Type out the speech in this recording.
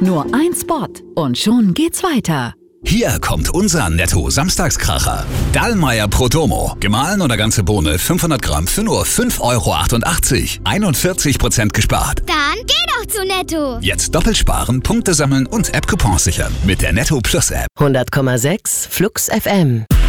Nur ein Spot und schon geht's weiter. Hier kommt unser Netto-Samstagskracher. Dallmayr Prodomo. Gemahlen oder ganze Bohne 500 Gramm für nur 5,88 €. 41% gespart. Dann geh doch zu Netto. Jetzt doppelt sparen, Punkte sammeln und App-Coupons sichern. Mit der Netto Plus App. 100,6 Flux FM.